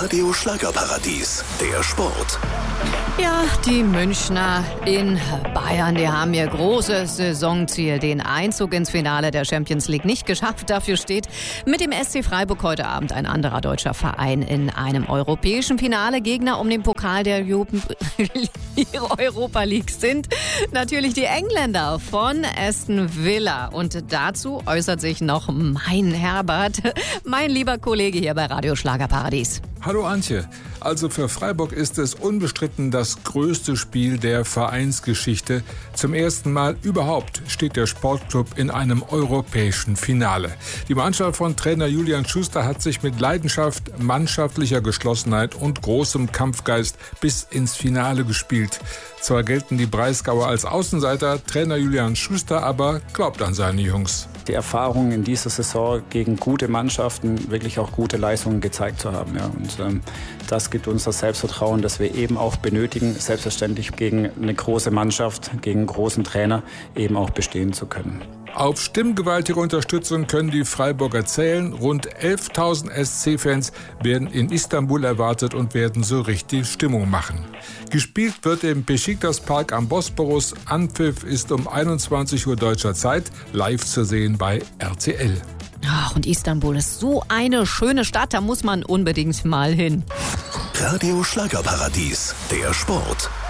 Radio Schlagerparadies, der Sport. Ja, die Münchner in Bayern, die haben ihr großes Saisonziel, den Einzug ins Finale der Champions League, nicht geschafft. Dafür steht mit dem SC Freiburg heute Abend ein anderer deutscher Verein in einem europäischen Finale. Gegner um den Pokal der Europa League sind natürlich die Engländer von Aston Villa. Und dazu äußert sich noch mein Herbert, mein lieber Kollege hier bei Radio Schlagerparadies. Hallo Antje. Also für Freiburg ist es unbestritten das größte Spiel der Vereinsgeschichte. Zum ersten Mal überhaupt steht der Sportclub in einem europäischen Finale. Die Mannschaft von Trainer Julian Schuster hat sich mit Leidenschaft, mannschaftlicher Geschlossenheit und großem Kampfgeist bis ins Finale gespielt. Zwar gelten die Breisgauer als Außenseiter, Trainer Julian Schuster aber glaubt an seine Jungs. Die Erfahrung in dieser Saison gegen gute Mannschaften wirklich auch gute Leistungen gezeigt zu haben. Ja. Und das gibt uns das Selbstvertrauen, das wir eben auch benötigen, selbstverständlich gegen eine große Mannschaft, gegen einen großen Trainer eben auch bestehen zu können. Auf stimmgewaltige Unterstützung können die Freiburger zählen. Rund 11.000 SC-Fans werden in Istanbul erwartet und werden so richtig Stimmung machen. Gespielt wird im Beşiktaş-Park am Bosporus. Anpfiff ist um 21 Uhr deutscher Zeit, live zu sehen bei RTL. Ach, und Istanbul ist so eine schöne Stadt, da muss man unbedingt mal hin. Radio Schlagerparadies, der Sport.